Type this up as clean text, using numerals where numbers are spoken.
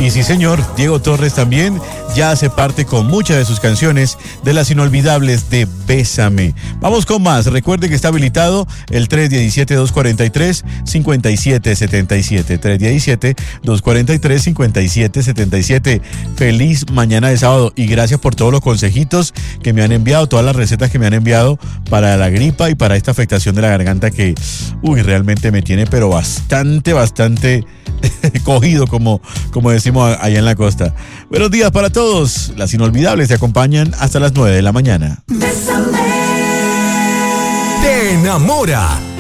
Y sí, señor, Diego Torres también ya hace parte con muchas de sus canciones de las inolvidables de Bésame. Vamos con más. Recuerde que está habilitado el 317-243-5777. 317-243-5777. Feliz mañana de sábado y gracias por todos los consejitos que me han enviado, todas las recetas que me han enviado para la gripa y para esta afectación de la garganta que, realmente me tiene pero bastante cogido, como decimos allá en la costa. Buenos días para todos. Las inolvidables te acompañan hasta las 9 de la mañana. Te enamora